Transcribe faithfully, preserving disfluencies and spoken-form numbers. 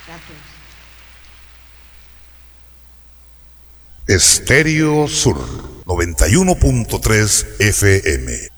Gracias. Estéreo Sur noventa y uno punto tres F M.